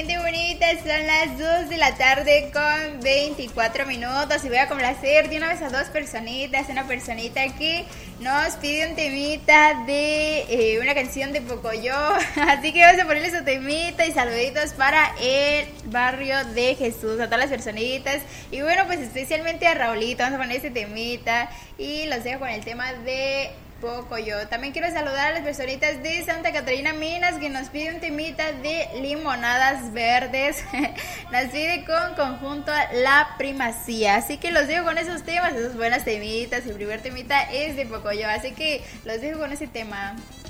gente bonita, son las 2 de la tarde con 24 minutos y voy a complacer de una vez a dos personitas. Una personita que nos pide un temita de una canción de Pocoyo, así que vamos a ponerle su temita y saluditos para el barrio de Jesús, a todas las personitas y bueno, pues especialmente a Raulito, vamos a poner ese temita y los dejo con el tema de Pocoyo. También quiero saludar a las personitas de Santa Catarina Minas que nos pide un temita de limonadas verdes. Nos pide con conjunto La Primacía. Así que los dejo con esos temas, esos buenas temitas. El primer temita es de Pocoyo, así que los dejo con ese tema.